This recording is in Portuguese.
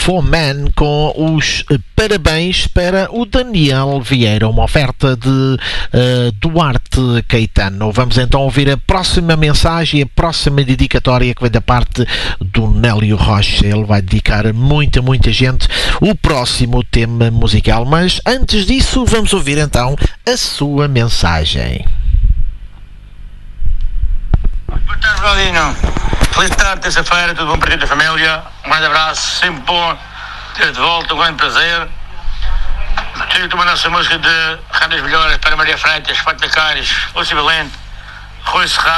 Foman com os parabéns para o Daniel Vieira, uma oferta de Duarte Caetano. Vamos então ouvir a próxima mensagem, a próxima dedicatória que vem da parte do Nélio Rocha. Ele vai dedicar a muita gente o próximo tema musical, mas antes disso vamos ouvir então a sua mensagem. Boa tarde, Claudinho. Feliz tarde, terça-feira, tudo bom para ti e da família. Um grande abraço, sempre bom ter de volta, um grande prazer. Tenho que mandar essa música de Rádios Melhores para Maria Freitas, Fátima Caires, Lúcia Valente, Rui Serrão.